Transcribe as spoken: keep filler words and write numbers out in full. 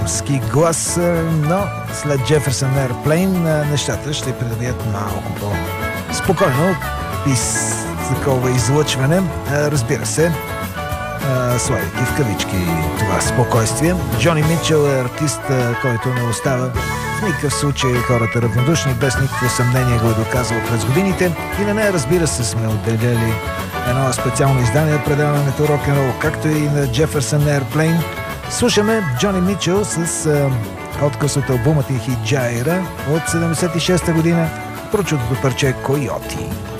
ски глас, но след Jefferson Airplane нещата ще придобият малко по-спокойно и с такова излъчване. Разбира се, слагайки в кавички това спокойствие. Джони Мичел е артист, който не остава в никакъв случай хората равнодушни, без никакво съмнение го е доказал през годините и на нея, разбира се, сме отделили едно специално издание от предаването рок-н-рол, както и на Jefferson Airplane. Слушаме Джони Мичел с а, отказ от албумът и хит Джайра от седемдесет и шеста година, прочутото парче Койоти.